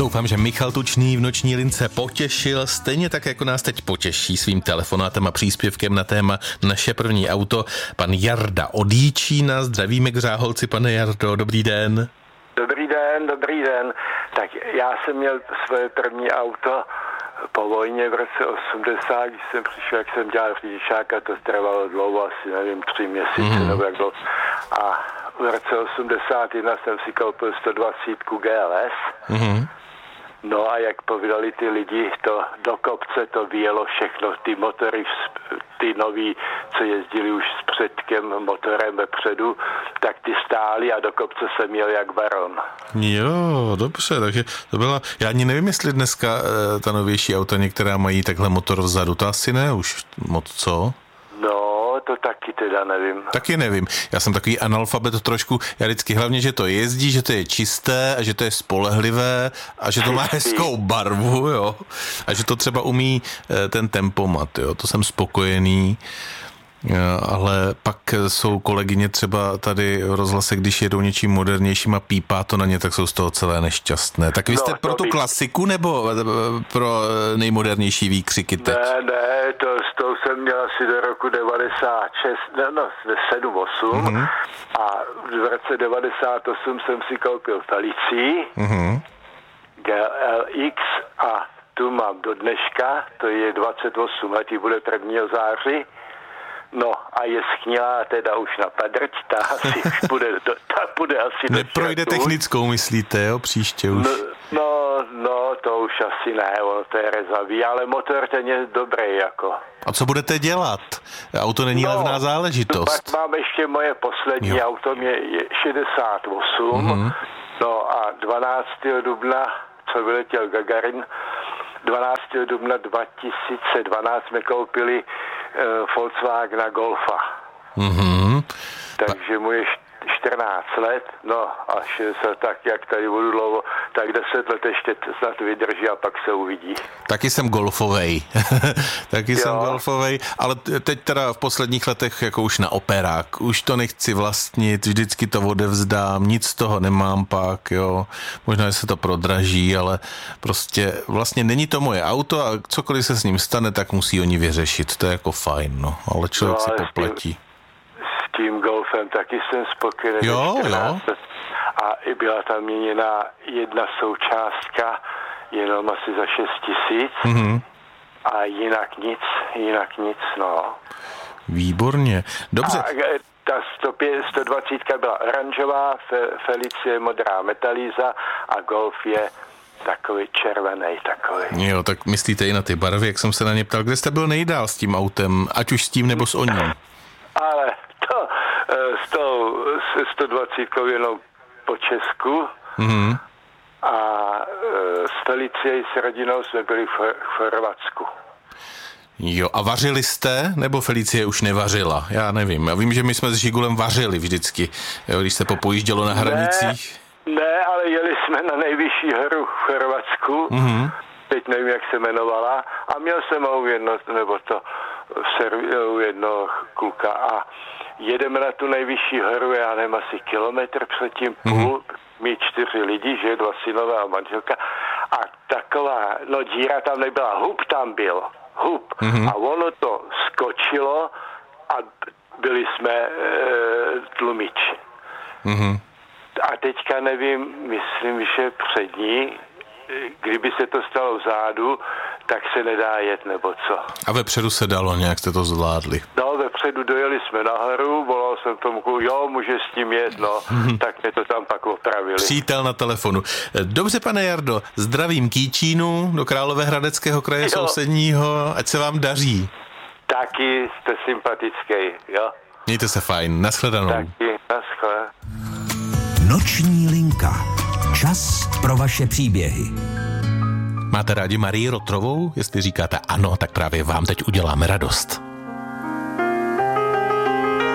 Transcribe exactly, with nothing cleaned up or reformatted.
Doufám, že Michal Tučný v noční lince potěšil, stejně tak, jako nás teď potěší svým telefonátem a příspěvkem na téma Naše první auto. Pan Jarda od Jíčína, zdravíme k Řáholci, pane Jardo, dobrý den. Dobrý den, dobrý den. Tak já jsem měl své první auto po vojně v roce osmdesát, když jsem přišel, jak jsem dělal řidičáka, to trvalo dlouho, asi nevím, tři měsíce mm. nebo jak dlouho. A v roce osmdesát jedna jsem si koupil sto dvacet G L S. Mm. No a jak povídali ty lidi, to do kopce to vyjelo všechno, ty motory, ty nový, co jezdili už s předkem motorem vepředu, tak ty stály a do kopce jsem jel jak baron. Jo, dobře, takže to byla, já ani nevím, jestli dneska e, ta novější auta některá mají takhle motor vzadu, to asi ne už moc, co? No, to taky teda nevím. Taky nevím. Já jsem takový analfabet trošku. Já vždycky hlavně, že to jezdí, že to je čisté a že to je spolehlivé a že to má hezkou barvu, jo. A že to třeba umí ten tempomat, jo. To jsem spokojený. Ale pak jsou kolegyně třeba tady v rozhlase, když jedou něčím modernějším a pípá to na ně, tak jsou z toho celé nešťastné. Tak vy jste no, pro tu bych... klasiku nebo pro nejmodernější výkřiky teď? Ne, ne, to, to jsem měl asi do roku devadesát šest, ne, no, sedm osm mm-hmm. a v roce devadesát osm jsem si koupil Felicii mm-hmm. G L X a tu mám do dneška, to je dvacet osm let, bude prvního září. No a je schnilá teda už na padrť, ta asi bude, ta bude asi... Neprojde technickou, myslíte, jo, příště už? No, no, no, to už asi ne, ono to je rezavý, ale motor ten je dobrý, jako. A co budete dělat? Auto není no, levná záležitost. Pak mám ještě moje poslední jo. auto, mě je šedesát osm, mm-hmm. no a dvanáctého dubna, co vyletěl Gagarin, dvanáctého dubna dva tisíce dvanáct jsme koupili uh, Volkswagena Golfa. Mm-hmm. Takže mu je čtrnáct let, no a šedesát, tak jak tady budu dlouho, tak deset let ještě snad vydrží a pak se uvidí. Taky jsem golfovej. Taky jo. jsem golfovej, ale teď teda v posledních letech jako už na operák. Už to nechci vlastnit, vždycky to odevzdám, nic z toho nemám pak, jo. Možná, že se to prodraží, ale prostě vlastně není to moje auto a cokoliv se s ním stane, tak musí oni vyřešit. To je jako fajn, no. Ale člověk no, ale se popletí. S tím golfem taky jsem spokojený. Jo, jo. A i byla tam měněna jedna součástka, jenom asi za šest tisíc. Mm-hmm. A jinak nic, jinak nic, no. Výborně. Dobře. A ta sto dvacet byla oranžová, Felicie modrá metalíza a Golf je takový červený, takový. Jo, tak myslíte i na ty barvy, jak jsem se na ně ptal. Kde jste byl nejdál s tím autem, ať už s tím nebo s oním? Ale to s tou sto dvacet jenom po Česku mm-hmm. a s Felicií s rodinou jsme byli v Chorvatsku. Jo, a vařili jste, nebo Felicie už nevařila? Já nevím, já vím, že my jsme s Žigulem vařili vždycky, jo, když se popojíždělo na hranicích. Ne, ne, ale jeli jsme na nejvyšší horu v Chorvatsku, mm-hmm. teď nevím, jak se jmenovala, a měl jsem u jedno, nebo to u jednoho kluka a jedeme na tu nejvyšší horu, já nevím, asi kilometr předtím půl, mm-hmm. my čtyři lidi, že dva synové a manželka a taková, no díra tam nebyla, hub tam byl, hub mm-hmm. a ono to skočilo a byli jsme e, tlumič. Mm-hmm. A teďka nevím, myslím, že přední, kdyby se to stalo vzadu, tak se nedá jet, nebo co. A vepředu se dalo, nějak jste to zvládli? No, vepředu dojeli jsme nahoru, volal jsem tomu, jo, může s tím jet, no, hmm. tak mě to tam pak opravili. Přítel na telefonu. Dobře, pane Jardo, zdravím k Jíčínu, do Královéhradeckého kraje jo. sousedního, ať se vám daří. Taky jste sympatický, jo. Mějte se fajn, nashledanou. Taky, naschle. Noční linka. Čas pro vaše příběhy. Máte rádi Marii Rotrovou? Jestli říkáte ano, tak právě vám teď uděláme radost.